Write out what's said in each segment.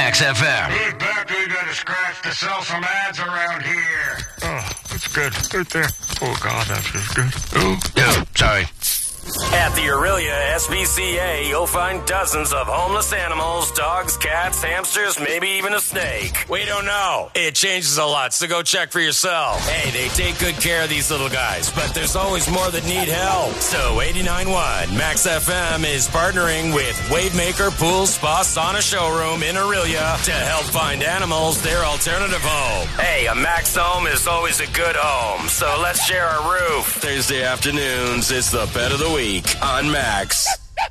Max FM. Who's back? We gotta scratch to sell some ads around here. Oh, that's good. Right there. Oh, God, that's just good. Oh, sorry. At the Aurelia SPCA, you'll find dozens of homeless animals, dogs, cats, hamsters, maybe even a snake. We don't know. It changes a lot, so go check for yourself. Hey, they take good care of these little guys, but there's always more that need help. So 89.1 Max FM is partnering with Wavemaker Pool Spa Sauna Showroom in Aurelia to help find animals their alternative home. Hey, a Max home is always a good home, so let's share our roof. Thursday afternoons, it's the pet of the week on Max.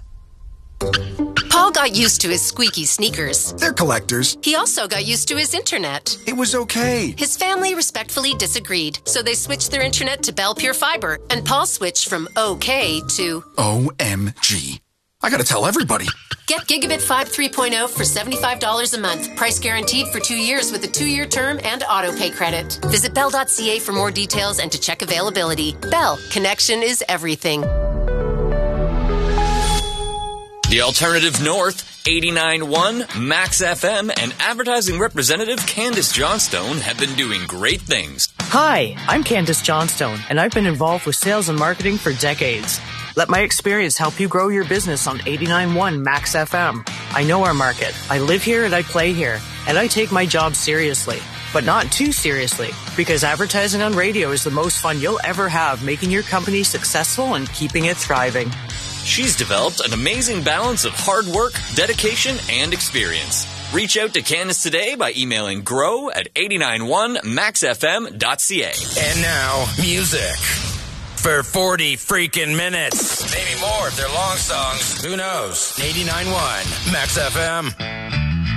Paul got used to his squeaky sneakers. They're collectors. He also got used to his internet. It was okay. His family respectfully disagreed, so they switched their internet to Bell Pure Fiber, and Paul switched from OK to OMG. I gotta tell everybody. Get Gigabit 5 3.0 for $75 a month. Price guaranteed for 2 years with a 2-year term and auto-pay credit. Visit Bell.ca for more details and to check availability. Bell. Connection is everything. The Alternative North, 89.1, Max FM, and advertising representative Candace Johnstone have been doing great things. Hi, I'm Candace Johnstone, and I've been involved with sales and marketing for decades. Let my experience help you grow your business on 89.1 Max FM. I know our market. I live here and I play here, and I take my job seriously. But not too seriously, because advertising on radio is the most fun you'll ever have, making your company successful and keeping it thriving. She's developed an amazing balance of hard work, dedication, and experience. Reach out to Candace today by emailing grow@891maxfm.ca. And now, music. For 40 freaking minutes. Maybe more if they're long songs. Who knows? 89.1 Max FM.